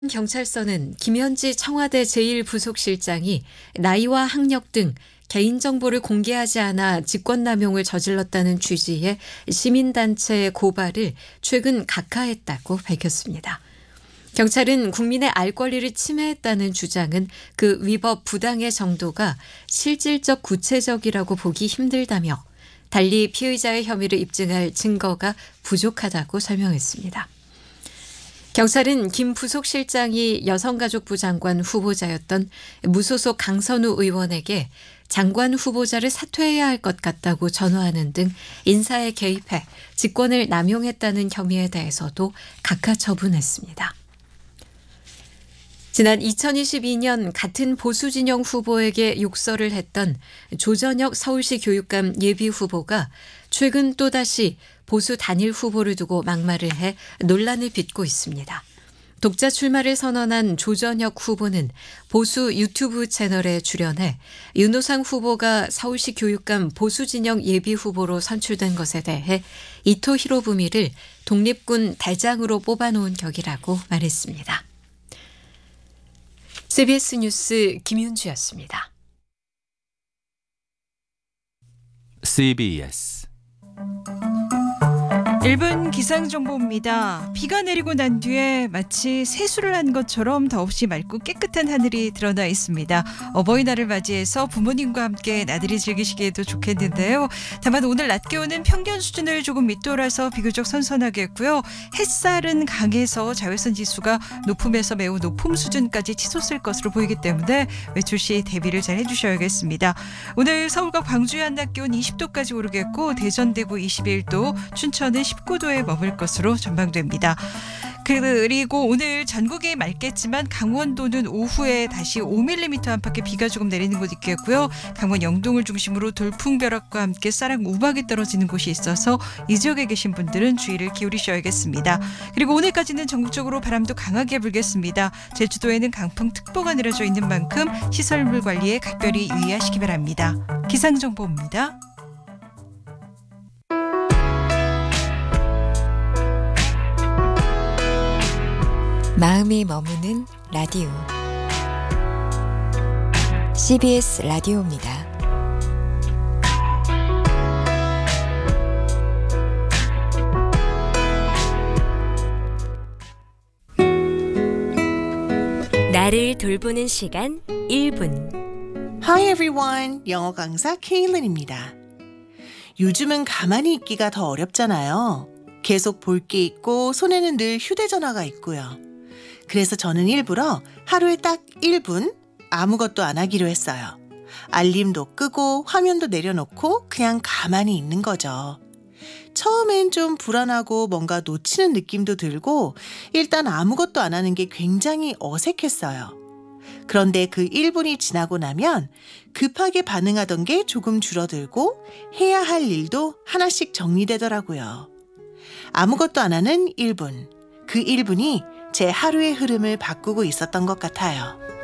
경찰서는 김현지 청와대 제1부속실장이 나이와 학력 등 개인정보를 공개하지 않아 직권남용을 저질렀다는 취지의 시민단체의 고발을 최근 각하했다고 밝혔습니다. 경찰은 국민의 알 권리를 침해했다는 주장은 그 위법 부당의 정도가 실질적 구체적이라고 보기 힘들다며 달리 피의자의 혐의를 입증할 증거가 부족하다고 설명했습니다. 경찰은 김 부속실장이 여성가족부 장관 후보자였던 무소속 강선우 의원에게 장관 후보자를 사퇴해야 할 것 같다고 전화하는 등 인사에 개입해 직권을 남용했다는 혐의에 대해서도 각하 처분했습니다. 지난 2022년 같은 보수진영 후보에게 욕설을 했던 조전혁 서울시 교육감 예비후보가 최근 또다시 보수 단일 후보를 두고 막말을 해 논란을 빚고 있습니다. 독자 출마를 선언한 조전혁 후보는 보수 유튜브 채널에 출연해 윤호상 후보가 서울시 교육감 보수진영 예비후보로 선출된 것에 대해 이토 히로부미를 독립군 대장으로 뽑아놓은 격이라고 말했습니다. CBS 뉴스 김윤주였습니다. CBS 1분 기상정보입니다. 비가 내리고 난 뒤에 마치 세수를 한 것처럼 더없이 맑고 깨끗한 하늘이 드러나 있습니다. 어버이날을 맞이해서 부모님과 함께 나들이 즐기시기에도 좋겠는데요. 다만 오늘 낮 기온은 평년 수준을 조금 밑돌아서 비교적 선선하겠고요. 햇살은 강해서 자외선 지수가 높음에서 매우 높음 수준까지 치솟을 것으로 보이기 때문에 외출 시 대비를 잘 해주셔야겠습니다. 오늘 서울과 광주의 한낮 기온 20도까지 오르겠고 대전, 대구 21도, 춘천은 19도에 머물 것으로 전망됩니다. 그리고 오늘 전국이 맑겠지만 강원도는 오후에 다시 5mm 안팎의 비가 조금 내리는 곳 있겠고요. 강원 영동을 중심으로 돌풍벼락과 함께 쌀랑 우박이 떨어지는 곳이 있어서 이 지역에 계신 분들은 주의를 기울이셔야겠습니다. 그리고 오늘까지는 전국적으로 바람도 강하게 불겠습니다. 제주도에는 강풍특보가 내려져 있는 만큼 시설물 관리에 각별히 유의하시기 바랍니다. 기상정보입니다. 마음이 머무는 라디오 CBS 라디오입니다. 나를 돌보는 시간 1분. Hi everyone, 영어 강사 케일린입니다. 요즘은 가만히 있기가 더 어렵잖아요. 계속 볼 게 있고 손에는 늘 휴대전화가 있고요. 그래서 저는 일부러 하루에 딱 1분 아무것도 안 하기로 했어요. 알림도 끄고 화면도 내려놓고 그냥 가만히 있는 거죠. 처음엔 좀 불안하고 뭔가 놓치는 느낌도 들고 일단 아무것도 안 하는 게 굉장히 어색했어요. 그런데 그 1분이 지나고 나면 급하게 반응하던 게 조금 줄어들고 해야 할 일도 하나씩 정리되더라고요. 아무것도 안 하는 1분. 그 1분이 제 하루의 흐름을 바꾸고 있었던 것 같아요.